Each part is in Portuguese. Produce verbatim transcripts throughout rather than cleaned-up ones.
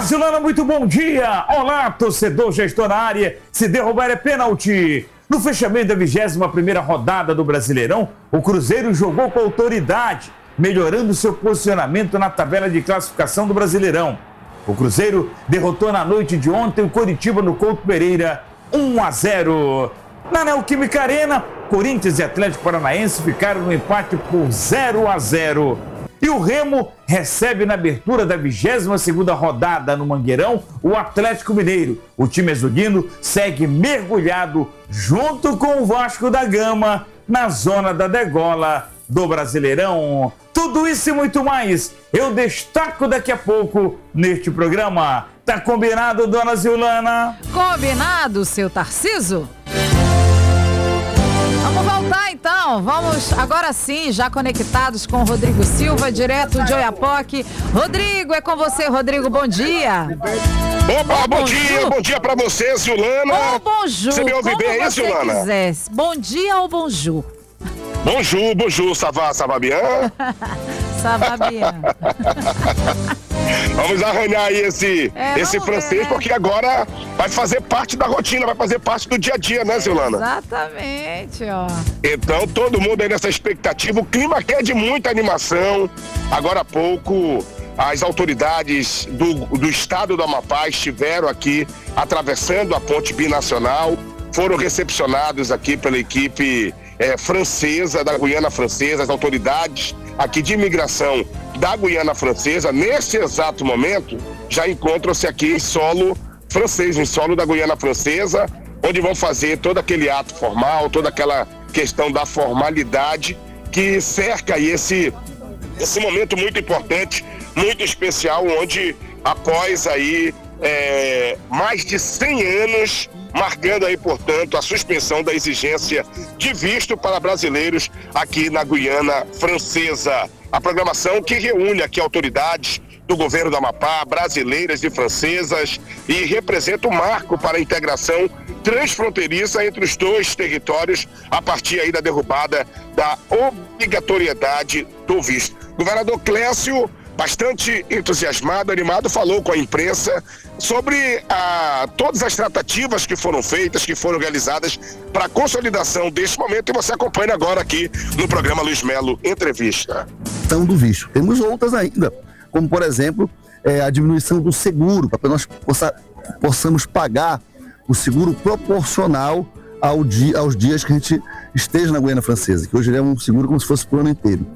Zilana, muito bom dia! Olá, torcedor, gestor na área. Se derrubar é pênalti. No fechamento da vigésima primeira rodada do Brasileirão, o Cruzeiro jogou com autoridade, melhorando seu posicionamento na tabela de classificação do Brasileirão. O Cruzeiro derrotou na noite de ontem o Coritiba no Couto Pereira, um a zero. Na Neoquímica Arena, Corinthians e Atlético Paranaense ficaram no empate por zero a zero. E o Remo recebe na abertura da vigésima segunda rodada no Mangueirão o Atlético Mineiro. O time azulino segue mergulhado junto com o Vasco da Gama na zona da degola do Brasileirão. Tudo isso e muito mais eu destaco daqui a pouco neste programa. Tá combinado, dona Zilana? Combinado, seu Tarciso? Vamos voltar então, vamos agora sim, já conectados com o Rodrigo Silva, direto de Oiapoque. Rodrigo, é com você, Rodrigo, bom dia. Opa, bom, bom dia, bom dia pra você, Zilana. Ou bonjour, você me ouve bem aí, Zilana? Quisesse. Bom dia ou bonjour? Bonjour, bonjour, ça va, ça va bien? Ça va bien. Vamos arranhar aí esse, é, esse francês, ver, né? Porque agora vai fazer parte da rotina, vai fazer parte do dia a dia, né, Zilana? Exatamente, ó. Então, todo mundo aí nessa expectativa. O clima aqui é de muita animação. Agora há pouco, as autoridades do, do estado do Amapá estiveram aqui atravessando a ponte binacional, foram recepcionados aqui pela equipe é, francesa, da Guiana Francesa, as autoridades aqui de imigração da Guiana Francesa, nesse exato momento, já encontram-se aqui em solo francês, em solo da Guiana Francesa, onde vão fazer todo aquele ato formal, toda aquela questão da formalidade que cerca aí esse, esse momento muito importante, muito especial, onde após aí é, mais de cem anos, marcando aí, portanto, a suspensão da exigência de visto para brasileiros aqui na Guiana Francesa. A programação que reúne aqui autoridades do governo do Amapá, brasileiras e francesas, e representa um marco para a integração transfronteiriça entre os dois territórios a partir aí da derrubada da obrigatoriedade do visto. Governador Clécio, bastante entusiasmado, animado, falou com a imprensa sobre a, todas as tratativas que foram feitas, que foram realizadas para a consolidação deste momento, e você acompanha agora aqui no programa Luiz Melo Entrevista. Do visto. Temos outras ainda, como por exemplo, é, a diminuição do seguro, para que nós possa, possamos pagar o seguro proporcional ao dia, aos dias que a gente esteja na Guiana Francesa, que hoje ele é um seguro como se fosse para o ano inteiro.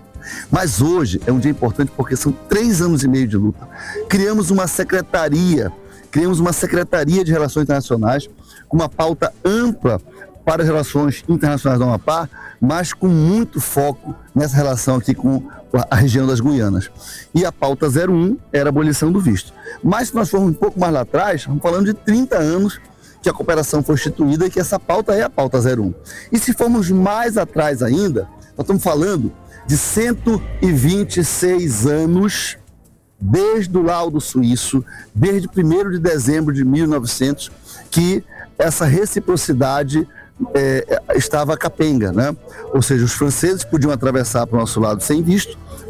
Mas hoje é um dia importante porque são três anos e meio de luta. Criamos uma secretaria, criamos uma secretaria de Relações Internacionais com uma pauta ampla para as relações internacionais do Amapá, mas com muito foco nessa relação aqui com a região das Guianas. E a pauta zero um era a abolição do visto. Mas se nós formos um pouco mais lá atrás, estamos falando de trinta anos que a cooperação foi instituída e que essa pauta é a pauta zero um. E se formos mais atrás ainda, nós estamos falando de cento e vinte e seis anos desde o laudo suíço, desde primeiro de dezembro de mil e novecentos, que essa reciprocidade é, estava capenga, né? Ou seja, os franceses podiam atravessar para o nosso lado sem visto,